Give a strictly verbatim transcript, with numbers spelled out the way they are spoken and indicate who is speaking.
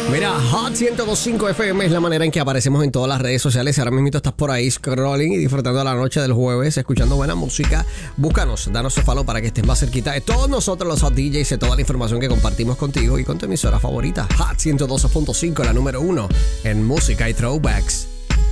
Speaker 1: Mira, Hot ciento dos punto cinco F M es la manera en que aparecemos en todas las redes sociales. Ahora mismo estás por ahí scrolling y disfrutando la noche del jueves, escuchando buena música. Búscanos, danos un follow para que estés más cerquita de todos nosotros los Hot D Js, de toda la información que compartimos contigo y con tu emisora favorita. Hot ciento dos punto cinco, la número uno en música y throwbacks.